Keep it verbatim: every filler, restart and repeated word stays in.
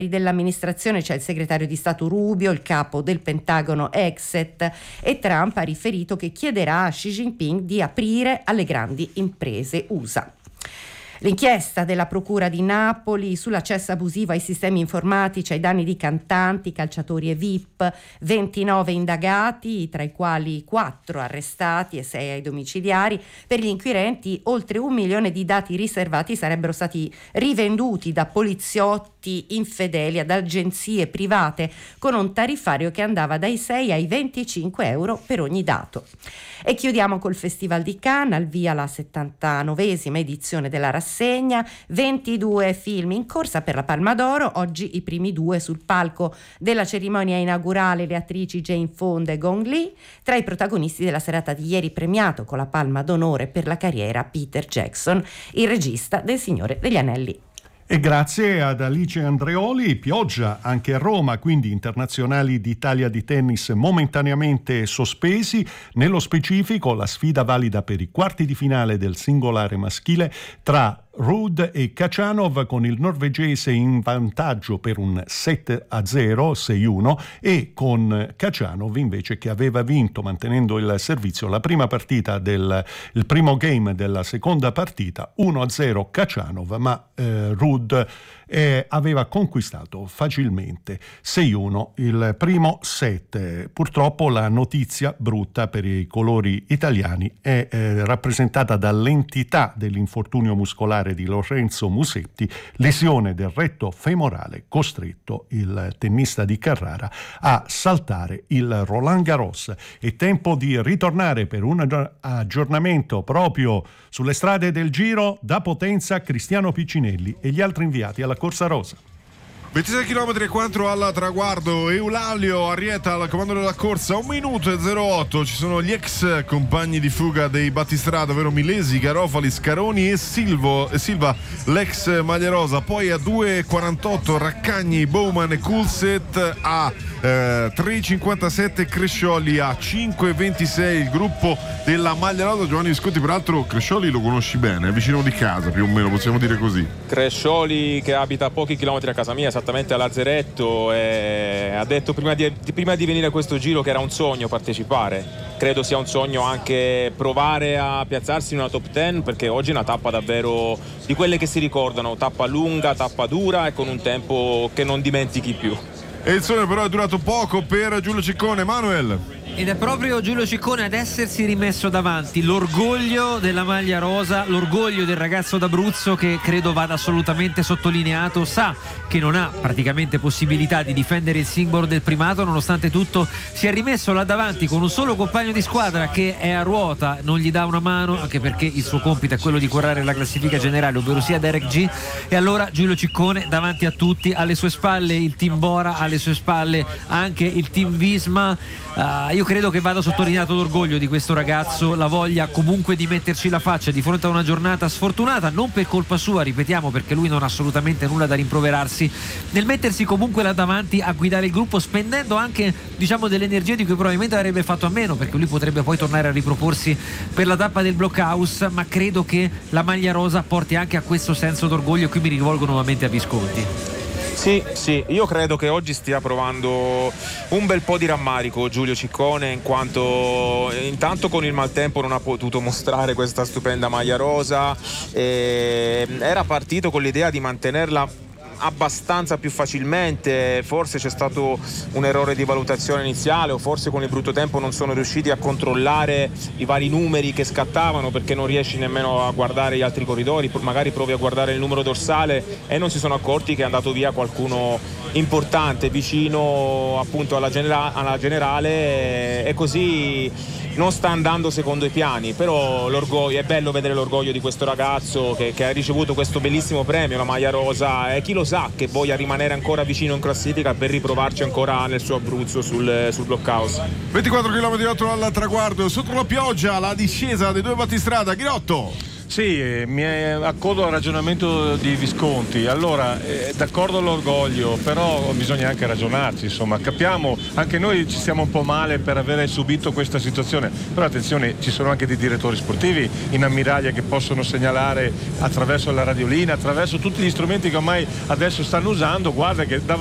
dell'amministrazione c'è il segretario di Stato Rubio, il capo del Pentagono Exet, e Trump ha riferito che chiederà a Xi Jinping di aprire alle grandi imprese U S A. L'inchiesta della Procura di Napoli sull'accesso abusivo ai sistemi informatici ai danni di cantanti, calciatori e V I P, ventinove indagati, tra i quali quattro arrestati e sei ai domiciliari. Per gli inquirenti oltre un milione di dati riservati sarebbero stati rivenduti da poliziotti infedeli ad agenzie private con un tariffario che andava dai sei ai venticinque euro per ogni dato. E chiudiamo col Festival di Cannes, al via la settantanovesima edizione della rassegna, ventidue film in corsa per la Palma d'Oro, oggi i primi due sul palco della cerimonia inaugurale, le attrici Jane Fonda e Gong Li, tra i protagonisti della serata di ieri premiato con la Palma d'Onore per la carriera Peter Jackson, il regista del Signore degli Anelli. E grazie ad Alice Andreoli, pioggia anche a Roma, quindi internazionali d'Italia di tennis momentaneamente sospesi. Nello specifico la sfida valida per i quarti di finale del singolare maschile tra Ruud e Khachanov, con il norvegese in vantaggio per un sette a zero, sei uno, e con Khachanov invece che aveva vinto mantenendo il servizio la prima partita del il primo game della seconda partita, uno a zero Khachanov, ma eh, Ruud eh, aveva conquistato facilmente sei uno il primo set. Purtroppo la notizia brutta per i colori italiani è eh, rappresentata dall'entità dell'infortunio muscolare di Lorenzo Musetti, lesione del retto femorale, costretto il tennista di Carrara a saltare il Roland Garros. È tempo di ritornare per un aggiornamento proprio sulle strade del Giro da Potenza, Cristiano Piccinelli e gli altri inviati alla Corsa Rosa. ventisei chilometri e quattro al traguardo, Eulalio Arrieta al comando della corsa, un minuto e zero otto. Ci sono gli ex compagni di fuga dei battistrada, ovvero Milesi, Garofali, Scaroni e Silvo, e Silva, l'ex maglia rosa. Poi a due e quarantotto Raccagni, Bowman e Coulset, a eh, tre e cinquantasette Crescioli, a cinque e ventisei il gruppo della maglia rosa. Giovanni Visconti, peraltro Crescioli lo conosci bene, è vicino di casa più o meno, possiamo dire così. Crescioli che abita a pochi chilometri a casa mia, esattamente a Lazzeretto, e ha detto prima di, prima di venire a questo giro che era un sogno partecipare. Credo sia un sogno anche provare a piazzarsi in una top dieci, perché oggi è una tappa davvero di quelle che si ricordano, tappa lunga, tappa dura e con un tempo che non dimentichi più. E il sogno però è durato poco per Giulio Ciccone. Manuel. Ed è proprio Giulio Ciccone ad essersi rimesso davanti, l'orgoglio della maglia rosa, l'orgoglio del ragazzo d'Abruzzo, che credo vada assolutamente sottolineato. Sa che non ha praticamente possibilità di difendere il simbolo del primato, nonostante tutto si è rimesso là davanti con un solo compagno di squadra che è a ruota, non gli dà una mano, anche perché il suo compito è quello di curare la classifica generale, ovvero sia Derek G. E allora Giulio Ciccone davanti a tutti, alle sue spalle il team Bora, alle sue spalle anche il team Visma. Uh, io credo che vada sottolineato l'orgoglio di questo ragazzo, la voglia comunque di metterci la faccia di fronte a una giornata sfortunata, non per colpa sua, ripetiamo, perché lui non ha assolutamente nulla da rimproverarsi, nel mettersi comunque là davanti a guidare il gruppo, spendendo anche, diciamo, delle energie di cui probabilmente avrebbe fatto a meno, perché lui potrebbe poi tornare a riproporsi per la tappa del Blockhouse. Ma credo che la maglia rosa porti anche a questo senso d'orgoglio, e qui mi rivolgo nuovamente a Visconti. Sì, sì, io credo che oggi stia provando un bel po' di rammarico Giulio Ciccone, in quanto intanto con il maltempo non ha potuto mostrare questa stupenda maglia rosa, e era partito con l'idea di mantenerla abbastanza più facilmente. Forse c'è stato un errore di valutazione iniziale, o forse con il brutto tempo non sono riusciti a controllare i vari numeri che scattavano, perché non riesci nemmeno a guardare gli altri corridori, magari provi a guardare il numero dorsale e non si sono accorti che è andato via qualcuno importante vicino appunto alla, genera- alla generale, e così non sta andando secondo i piani. Però l'orgoglio, è bello vedere l'orgoglio di questo ragazzo che, che ha ricevuto questo bellissimo premio, la maglia rosa, e chi lo sa che voglia rimanere ancora vicino in classifica per riprovarci ancora nel suo Abruzzo sul, sul Blockhouse. ventiquattro chilometri e otto al traguardo, sotto la pioggia, la discesa dei due battistrada. Ghirotto. Sì, eh, mi è, accodo al ragionamento di Visconti. Allora, eh, d'accordo all'orgoglio, però bisogna anche ragionarci, insomma, capiamo, anche noi ci stiamo un po' male per aver subito questa situazione, però attenzione, ci sono anche dei direttori sportivi in ammiraglia che possono segnalare attraverso la radiolina, attraverso tutti gli strumenti che ormai adesso stanno usando, guarda che